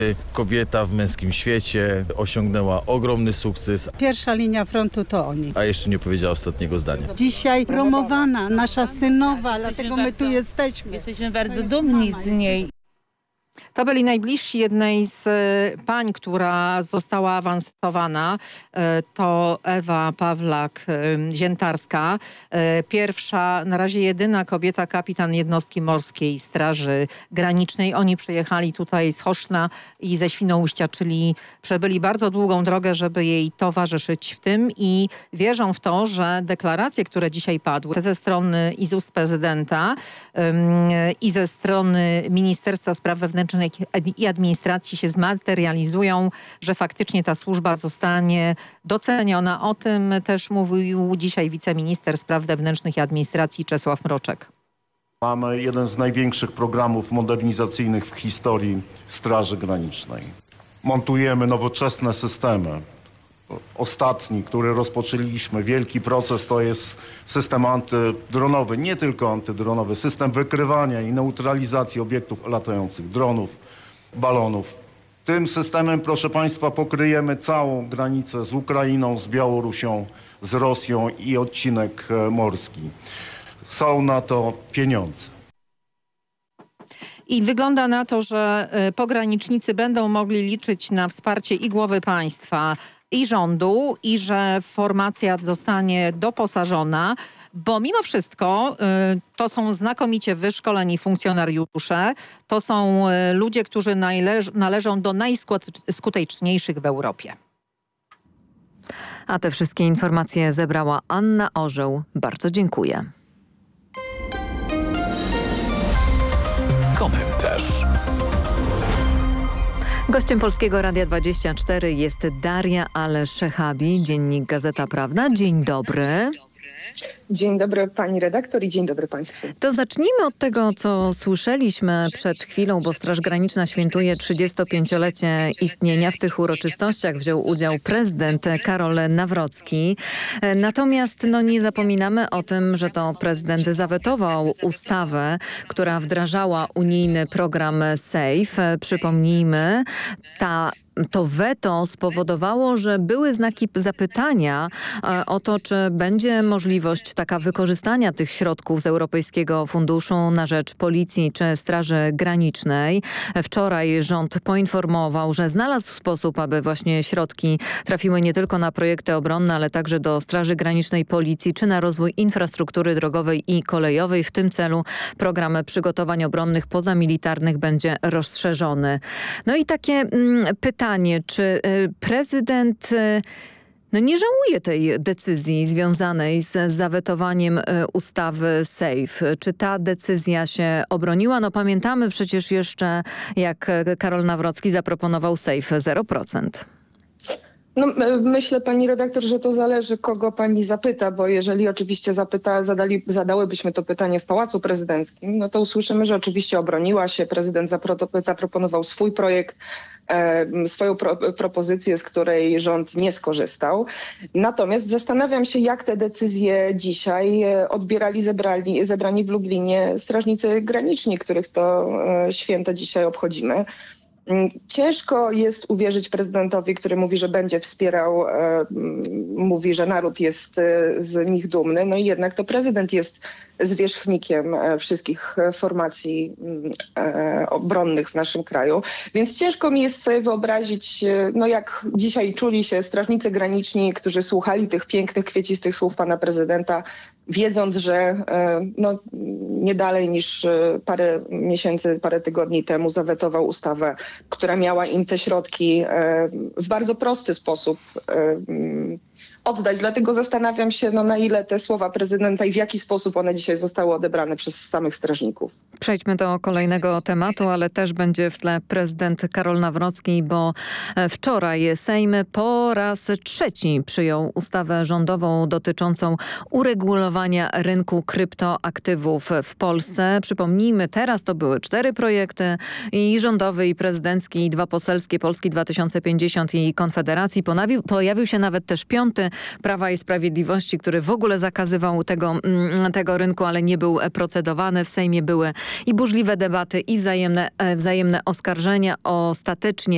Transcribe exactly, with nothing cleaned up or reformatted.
Kobieta w męskim świecie osiągnęła ogromny sukces. Pierwsza linia frontu to oni. A jeszcze nie powiedziała ostatniego zdania. Dzisiaj promowana, nasza synowa, dlatego my tu jesteśmy. Jesteśmy bardzo dumni z niej. To byli najbliżsi jednej z pań, która została awansowana. To Ewa Pawlak-Ziętarska. Pierwsza, na razie jedyna kobieta, kapitan jednostki morskiej Straży Granicznej. Oni przyjechali tutaj z Choszna i ze Świnoujścia, czyli przebyli bardzo długą drogę, żeby jej towarzyszyć w tym i wierzą w to, że deklaracje, które dzisiaj padły ze strony i z ust prezydenta i ze strony Ministerstwa Spraw Wewnętrznych i Administracji się zmaterializują, że faktycznie ta służba zostanie doceniona. O tym też mówił dzisiaj wiceminister Spraw Wewnętrznych i Administracji Czesław Mroczek. Mamy jeden z największych programów modernizacyjnych w historii Straży Granicznej. Montujemy nowoczesne systemy. Ostatni, który rozpoczęliśmy, wielki proces, to jest system antydronowy, nie tylko antydronowy, system wykrywania i neutralizacji obiektów latających, dronów, balonów. Tym systemem, proszę Państwa, pokryjemy całą granicę z Ukrainą, z Białorusią, z Rosją i odcinek morski. Są na to pieniądze. I wygląda na to, że pogranicznicy będą mogli liczyć na wsparcie i głowy państwa, i rządu, i że formacja zostanie doposażona, bo mimo wszystko y, to są znakomicie wyszkoleni funkcjonariusze, to są y, ludzie, którzy należ należą do najskuteczniejszych w Europie. A te wszystkie informacje zebrała Anna Orzeł. Bardzo dziękuję. Komentarz. Gościem Polskiego Radia dwadzieścia cztery jest Daria Ale-Szehabi, dziennik Gazeta Prawna. Dzień dobry. Dzień dobry pani redaktor i dzień dobry państwu. To zacznijmy od tego, co słyszeliśmy przed chwilą, bo Straż Graniczna świętuje trzydziestopięciolecie istnienia. W tych uroczystościach wziął udział prezydent Karol Nawrocki. Natomiast no, nie zapominamy o tym, że to prezydent zawetował ustawę, która wdrażała unijny program SAFE. Przypomnijmy, ta To weto spowodowało, że były znaki zapytania o to, czy będzie możliwość taka wykorzystania tych środków z Europejskiego Funduszu na rzecz Policji czy Straży Granicznej. Wczoraj rząd poinformował, że znalazł sposób, aby właśnie środki trafiły nie tylko na projekty obronne, ale także do Straży Granicznej, Policji czy na rozwój infrastruktury drogowej i kolejowej. W tym celu program przygotowań obronnych pozamilitarnych będzie rozszerzony. No i takie mm, pytanie. Pytanie, czy y, prezydent y, no nie żałuje tej decyzji związanej z zawetowaniem y, ustawy SAFE? Czy ta decyzja się obroniła? No pamiętamy przecież jeszcze, jak Karol Nawrocki zaproponował SAFE zero procent. No, myślę, pani redaktor, że to zależy, kogo pani zapyta, bo jeżeli oczywiście zapyta, zadali, zadałybyśmy to pytanie w Pałacu Prezydenckim, no to usłyszymy, że oczywiście obroniła się, prezydent zapro, zaproponował swój projekt, e, swoją pro, propozycję, z której rząd nie skorzystał. Natomiast zastanawiam się, jak te decyzje dzisiaj odbierali zebrali, zebrani w Lublinie strażnicy graniczni, których to e, święto dzisiaj obchodzimy. Ciężko jest uwierzyć prezydentowi, który mówi, że będzie wspierał, e, mówi, że naród jest e, z nich dumny. No i jednak to prezydent jest zwierzchnikiem e, wszystkich formacji e, obronnych w naszym kraju. Więc ciężko mi jest sobie wyobrazić, e, no jak dzisiaj czuli się strażnicy graniczni, którzy słuchali tych pięknych, kwiecistych słów pana prezydenta, wiedząc, że e, no, nie dalej niż parę miesięcy, parę tygodni temu zawetował ustawę, która miała im te środki e, w bardzo prosty sposób e, oddać. Dlatego zastanawiam się, no, na ile te słowa prezydenta i w jaki sposób one dzisiaj zostały odebrane przez samych strażników. Przejdźmy do kolejnego tematu, ale też będzie w tle prezydent Karol Nawrocki, bo wczoraj Sejm po raz trzeci przyjął ustawę rządową dotyczącą uregulowania rynku kryptoaktywów w Polsce. Przypomnijmy, teraz to były cztery projekty, i rządowy, i prezydencki, i dwa poselskie, Polski dwa tysiące pięćdziesiąt i Konfederacji. Ponawił, pojawił się nawet też piąty, Prawa i Sprawiedliwości, który w ogóle zakazywał tego, tego rynku, ale nie był procedowany. W Sejmie były i burzliwe debaty, i wzajemne, wzajemne oskarżenia. Ostatecznie